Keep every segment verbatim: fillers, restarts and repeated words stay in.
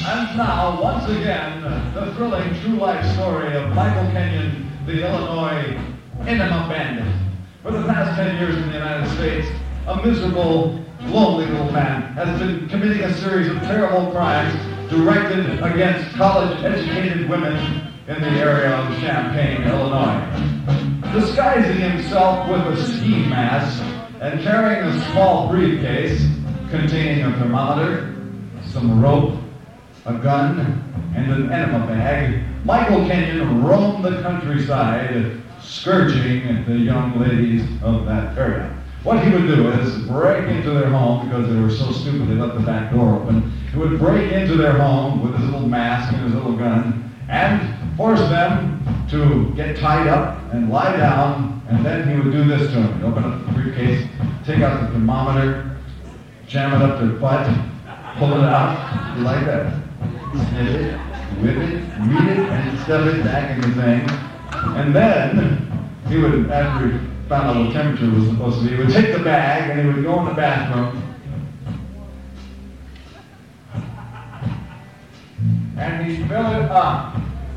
And now, once again, the thrilling true life story of Michael Kenyon, the Illinois Enema Bandit. For the past ten years in the United States, a miserable, lonely little man has been committing a series of terrible crimes directed against college-educated women in the area of Champaign, Illinois. Disguising himself with a ski mask and carrying a small briefcase containing a thermometer, some rope, a gun, and an enema bag, Michael Kenyon roamed the countryside, scourging the young ladies of that area. What he would do is break into their home, because they were so stupid they left the back door open. He would break into their home with his little mask and his little gun, and force them to get tied up and lie down, and then he would do this to them. He'd open up the briefcase, take out the thermometer, jam it up their butt, pull it out, like that. Snip it, whip it, read it, and stuff it back in the thing. And then he would, after he found out what temperature was supposed to be, he would take the bag and he would go in the bathroom and he'd fill it up.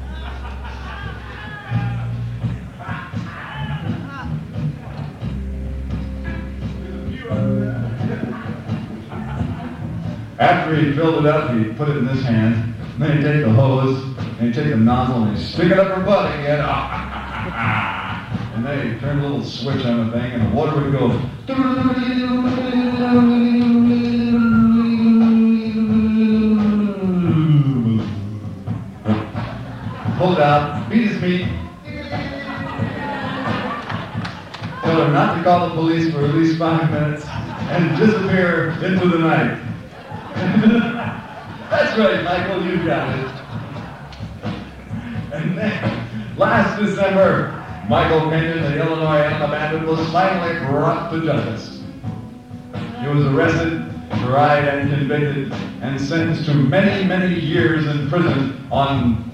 After he filled it up, he'd put it in this hand, and then he'd take the hose, and he'd take the nozzle, and he'd stick it up her butt again. And then he'd turn a little switch on the thing, and the water would go. Pull it out, beat his meat, tell her not to call the police for at least five minutes, and disappear into the night. That's right, Michael, you got it. And then, last December, Michael Kenyon, the Illinois Enema Bandit, was finally brought to justice. He was arrested, tried, and convicted, and sentenced to many, many years in prison on